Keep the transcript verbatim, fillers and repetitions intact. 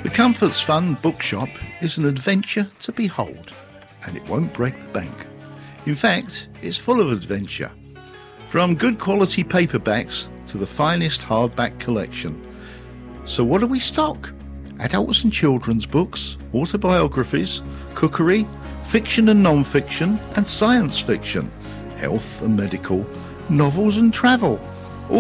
The Comforts Fund bookshop is an adventure to behold, and it won't break the bank. In fact, it's full of adventure. From good quality paperbacks to the finest hardback collection. So what do we stock? Adults and children's books, autobiographies, cookery, fiction and non-fiction, and science fiction, health and medical, novels and travel.